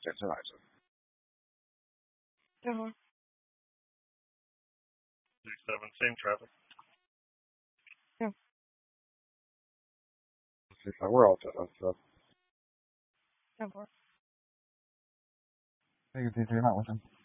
健身来着。 10-4. same traffic. Yeah. We're all set up, so. 10-4. Take it easy, you're not with him.